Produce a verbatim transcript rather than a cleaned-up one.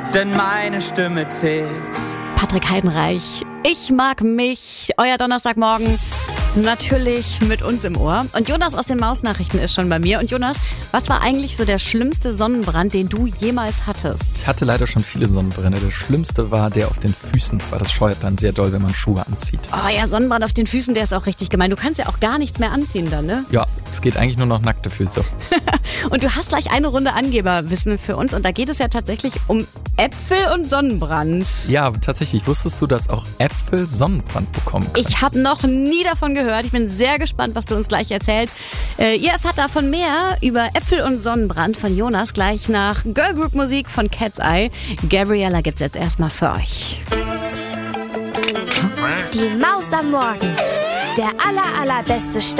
denn meine Stimme zählt. Patrick Heidenreich, ich mag mich, euer Donnerstagmorgen, natürlich mit uns im Ohr. Und Jonas aus den Mausnachrichten ist schon bei mir. Und Jonas, was war eigentlich so der schlimmste Sonnenbrand, den du jemals hattest? Ich hatte leider schon viele Sonnenbrände. Der schlimmste war der auf den Füßen, weil das scheuert dann sehr doll, wenn man Schuhe anzieht. Oh ja, Sonnenbrand auf den Füßen, der ist auch richtig gemein. Du kannst ja auch gar nichts mehr anziehen dann, ne? Ja, es geht eigentlich nur noch nackte Füße. Und du hast gleich eine Runde Angeberwissen für uns. Und da geht es ja tatsächlich um Äpfel und Sonnenbrand. Ja, tatsächlich. Wusstest du, dass auch Äpfel Sonnenbrand bekommen können? Ich habe noch nie davon gehört. Ich bin sehr gespannt, was du uns gleich erzählst. Äh, ihr erfahrt davon mehr über Äpfel und Sonnenbrand von Jonas gleich nach Girlgroup Musik von Cat's Eye. Gabriella gibt's jetzt erstmal für euch. Die Maus am Morgen. Der aller, allerbeste Start